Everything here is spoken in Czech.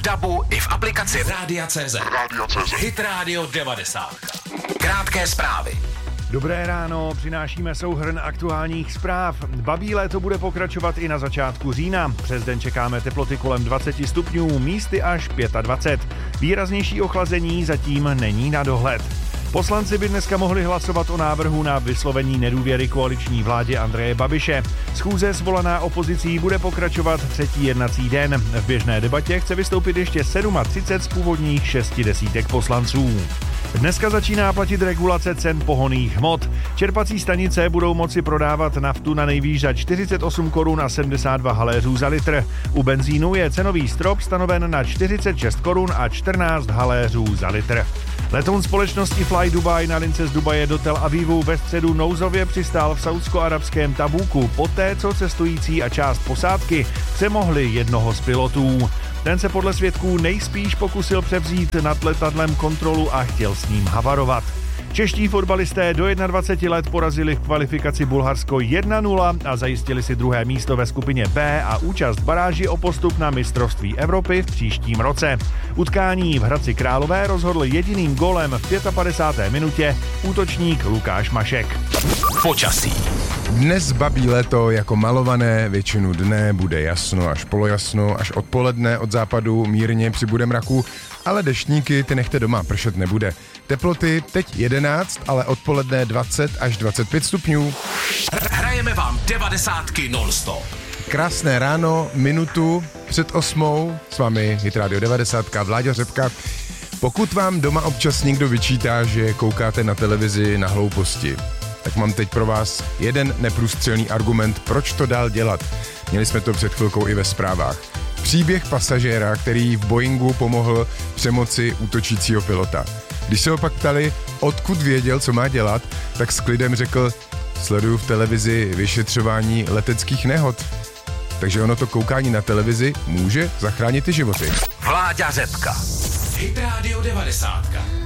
dabu i v aplikaci Rádia.cz. Hit Radio 90. Krátké zprávy. Dobré ráno, přinášíme souhrn aktuálních zpráv. Babí léto bude pokračovat i na začátku října. Přes den čekáme teploty kolem 20 stupňů, místy až 25. Výraznější ochlazení zatím není na dohled. Poslanci by dneska mohli hlasovat o návrhu na vyslovení nedůvěry koaliční vládě Andreje Babiše. Schůze svolaná opozicí bude pokračovat třetí jednací den. V běžné debatě chce vystoupit ještě 37 z původních 60 poslanců. Dneska začíná platit regulace cen pohonných hmot. Čerpací stanice budou moci prodávat naftu na nejvýš za 48 korun a 72 haléřů za litr. U benzínu je cenový strop stanoven na 46 korun a 14 haléřů za litr. Letoun společnosti Fly Dubai na lince z Dubaje do Tel Avivu ve středu nouzově přistál v saúdsko-arabském Tabúku poté, co cestující a část posádky přemohli jednoho z pilotů. Ten se podle svědků nejspíš pokusil převzít nad letadlem kontrolu a chtěl s ním havarovat. Čeští fotbalisté do 21 let porazili v kvalifikaci Bulharsko 1-0 a zajistili si druhé místo ve skupině B a účast v baráži o postup na mistrovství Evropy v příštím roce. Utkání v Hradci Králové rozhodl jediným gólem v 55. minutě útočník Lukáš Mašek. Počasí. Dnes babí léto jako malované, většinu dne bude jasno až polojasno, až odpoledne od západu mírně přibude mraku, ale deštníky ty nechte doma, pršet nebude. Teploty teď 11, ale odpoledne 20 až 25 stupňů. Hrajeme vám 90 non-stop. Krásné ráno, minutu před 8, s vámi Hit Radio 90, Vláďa Řepka. Pokud vám doma občas někdo vyčítá, že koukáte na televizi na hlouposti, tak mám teď pro vás jeden neprůstřelný argument, proč to dál dělat. Měli jsme to před chvilkou i ve zprávách. Příběh pasažéra, který v Boeingu pomohl přemoci útočícího pilota. Když se ho pak ptali, odkud věděl, co má dělat, tak s klidem řekl, sleduju v televizi vyšetřování leteckých nehod. Takže ono to koukání na televizi může zachránit i životy. Vláďa Řepka. Hit Radio 90.